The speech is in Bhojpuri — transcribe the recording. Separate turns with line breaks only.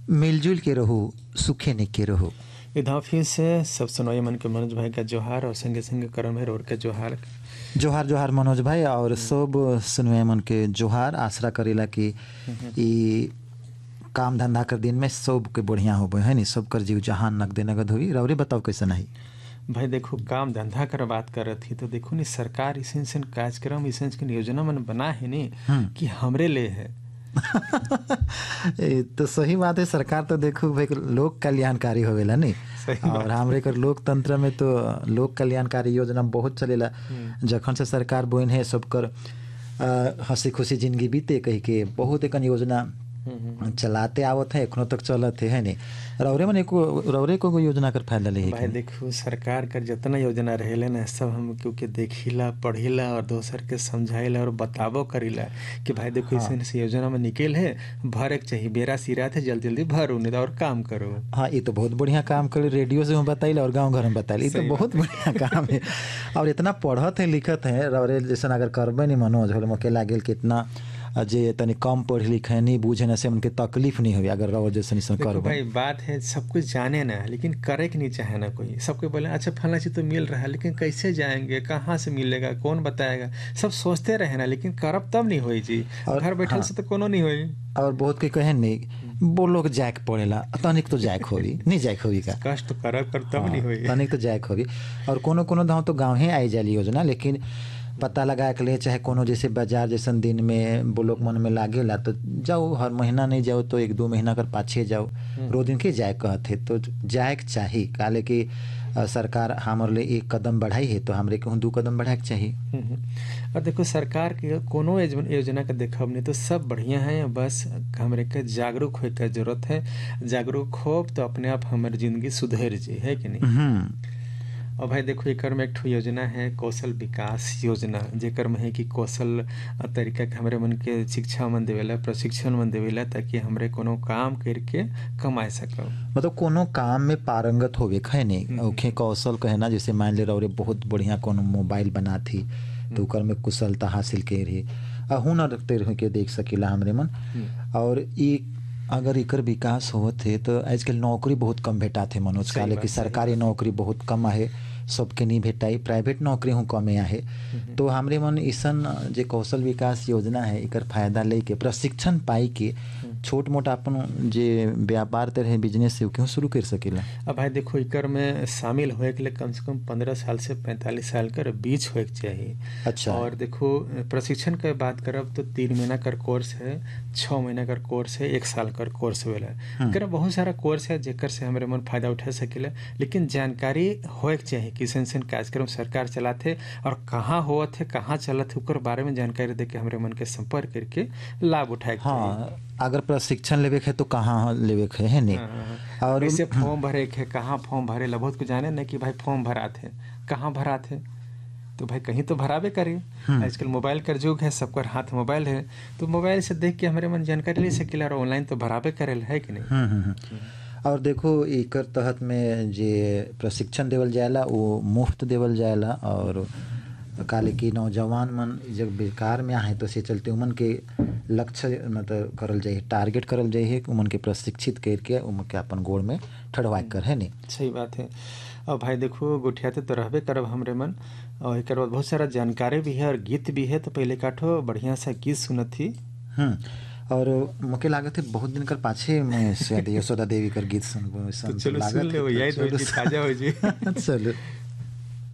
मिलजुल के रहो, सुखे निके रहो।
इधर फिर से सब सुनवाई मन के मनोज भाई का जोहार और संगे संगे करण भाई रोड के जोहार।
जोहार जोहार मनोज भाई और सब सुनवाई मन के जोहार। आशा करेला कि ई काम धंधा कर दिन में सब के बढ़िया हो है नी, सब कर जीव जहान नगदे नगद हुई। रौरे बताओ कैसे नहीं
भाई? देखो काम धंधा कर बात कर रही थी तो देखो नी सरकार ऐसे कार्यक्रम ऐसे योजना मन बना है नी कि हमरे ले है।
तो सही बात है। सरकार तो देखो भाई लोक कल्याणकारी होवेला नहीं, और हमरे कर लोकतंत्र में तो लोक कल्याणकारी योजना बहुत चलेला। जखन से सरकार बोइन है सब कर हंसी खुशी जिंदगी बीते कही के बहुत एक योजना चलाते आवत है, एखनो तक चलत है नहीं। रौरे को योजना कर फायदा ले
भाई देखो सरकार का जितना योजना रहेला ना सब हम क्योंकि देखिला पढ़िला और दोसर के समझाइला और बताबो करिला कि भाई देखो इस योजना में निकल है, भर एक चाहिए बेरा सिरा थे जल्दी जल्दी भरो नहीं और काम करो।
हाँ ये तो बहुत बढ़िया काम करे, रेडियो से हम बताइला और गाँव घर में बताइला, ये तो बहुत बढ़िया काम है। और इतना पढ़त है लिखत है रौरे जैसा अगर करबे नहीं मनोज हो मके लागेल कितना जे तनी कम पढ़ लिखे नहीं बूझे न से उनके तकलीफ नहीं हुई अगर रहो जैसे कर
भाई बात है सब कुछ जाने ना लेकिन करे के नहीं चाहे ना कोई। सबको बोले अच्छा फला चीज तो मिल रहा है लेकिन कैसे जाएंगे, कहाँ से मिलेगा, कौन बताएगा, सब सोचते रहे ना लेकिन करब तब नहीं हुई जी। और घर बैठल से तो कोनो नहीं हुई।
और बहुत के कहे नहीं बोलो जैक पड़ेला तनिक तो जैक होगी नहीं जैक होगी का
कष्ट तो करब कर तब नहीं हुई
तनिक तो जैक होगी। और कोनो कोनो दाव तो गाँव ही आई जाली योजना, लेकिन पता लगा के लिए चाहे कोनो जैसे बाजार जैसन दिन में बोलोक मन में लागेला तो जाओ, हर महीना नहीं जाओ तो 1-2 महीना कर पाछे जाओ, रो दिन के जाए कहते तो जाए चाहिए। काले कि सरकार हमारे लिए 1 कदम बढ़ाई है तो हमरे के 2 कदम बढ़ाए के चाहिए।
और देखो सरकार के कोनो योजना का देखब नहीं तो सब बढ़िया है, बस हमरे के जागरूक होए के जरूरत है। जागरूक हो तो अपने आप हमारी जिंदगी सुधर जाए, है कि नहीं? और भाई देखो एकर में एक ठो योजना है कौशल विकास योजना, जेकर में है कि कौशल तरीका के हमरे मन के शिक्षा मन देवेला, प्रशिक्षण मन देवेला ताकि हमरे कोनो काम करके कमाए सको।
मतलब कोनो काम में पारंगत होवे है नहीं ओखे कौशल कहना। जैसे मान ले रहे बहुत बढ़िया कोनो मोबाइल बना थी तो ओकर में कुशलता हासिल के रही हुनर रखते के देख सकेला हमरे मन। और अगर एकर विकास होत है तो आजकल नौकरी बहुत कम भेटा थे मनोज, काले कि सरकारी नौकरी बहुत कम है, सबके नहीं भेटाई, प्राइवेट नौकरी हूँ कमे आहे। तो हमरे मन इसन जे कौशल विकास योजना है एकर फायदा लेके प्रशिक्षण पाई के छोट मोट अपन जे व्यापार तरह बिजनेस से क्यों शुरू कर सकेला।
अब भाई देखो एकर में शामिल होए के लिए कम से कम 15 साल से 45 साल कर बीच होए के चाहिए।
अच्छा।
और देखो प्रशिक्षण के बात करब तो 3 महीना कर कोर्स है, 6 महीना कर कोर्स है, 1 साल कर कोर्स होला। एकर बहुत सारा कोर्स है जेकर से हमरे मन फायदा उठा सकेला, लेकिन जानकारी होए के चाहिए कि सन कार्यक्रम सरकार चलाते और कहाँ होत है कहाँ चलत है ओकर बारे में जानकारी देके हमरे मन के संपर्क करके लाभ उठाए के चाहिए।
अगर प्रशिक्षण लेवे है तो कहाँ लेवे है नहीं।
और इसे फॉर्म भरे के कहाँ फॉर्म भरे ला बहुत को जाने नहीं कि भाई फॉर्म भराते कहाँ भराते तो भाई कहीं तो भरावे करे। आजकल मोबाइल का युग है, सबकर हाथ मोबाइल है तो मोबाइल से देख के हमारे मन जानकारी ले सकेला और ऑनलाइन तो भरावे करेल है कि नहीं।
और देखो एकर तहत में जे प्रशिक्षण देवल जाएला वो मुफ्त देवल जाएला। और काले कि नौजवान मन जब बेकार में आए तो से चलते उमन के लक्ष्य मतलब करल जाए, टारगेट करल जाए, उमन के प्रशिक्षित करके उमन के अपन गोड़ में ठड़वा कर है नहीं।
सही बात है। और भाई देखो गुठियाते तो रहबे करब हमरे मन, और एक बहुत सारा जानकारी भी है और गीत भी है। तो पहले काठो बढ़िया सा गीत सुनत थी।
और मुके लागत है बहुत दिन कर पाछे में शायद यशोदा देवी कर गीत सुनबो।
तो चलो सुन ले, यही तो ताजा हो जी।
चलो।